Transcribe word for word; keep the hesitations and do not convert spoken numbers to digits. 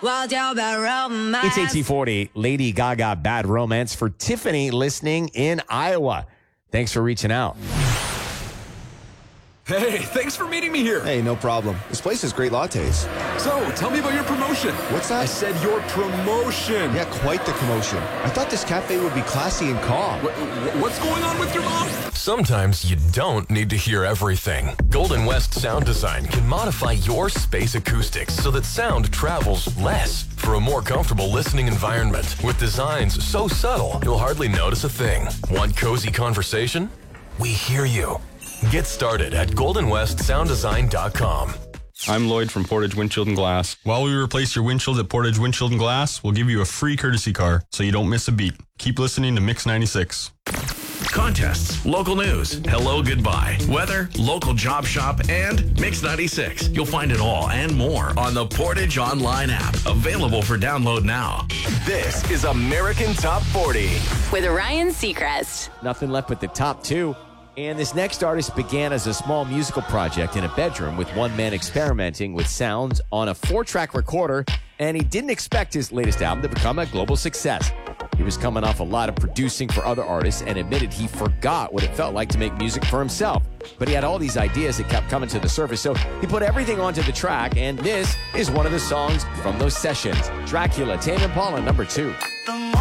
It's eighteen forty, Lady Gaga, Bad Romance for Tiffany listening in Iowa. Thanks for reaching out. Hey, thanks for meeting me here. Hey, no problem. This place has great lattes. So, tell me about your promotion. What's that? I said your promotion. Yeah, quite the commotion. I thought this cafe would be classy and calm. Wh- what's going on with your mom? Sometimes you don't need to hear everything. Golden West Sound Design can modify your space acoustics so that sound travels less for a more comfortable listening environment. With designs so subtle, you'll hardly notice a thing. Want cozy conversation? We hear you. Get started at golden west sound design dot com. I'm Lloyd from Portage Windshield and Glass. While we replace your windshield at Portage Windshield and Glass, we'll give you a free courtesy car so you don't miss a beat. Keep listening to Mix ninety-six. Contests, local news, hello, goodbye, weather, local job shop, and Mix ninety-six. You'll find it all and more on the Portage Online app, available for download now. This is American Top forty. With Ryan Seacrest. Nothing left but the top two. And this next artist began as a small musical project in a bedroom with one man experimenting with sounds on a four-track recorder, and he didn't expect his latest album to become a global success. He was coming off a lot of producing for other artists and admitted he forgot what it felt like to make music for himself. But he had all these ideas that kept coming to the surface, so he put everything onto the track, and this is one of the songs from those sessions. Dracula, Tame Impala, number two. The